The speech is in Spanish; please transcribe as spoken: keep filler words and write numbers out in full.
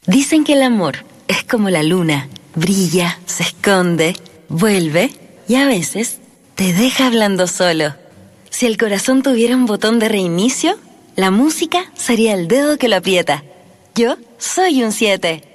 Dicen que el amor es como la luna, brilla, se esconde, vuelve y a veces te deja hablando solo. Si el corazón tuviera un botón de reinicio, la música sería el dedo que lo aprieta. Yo soy un siete.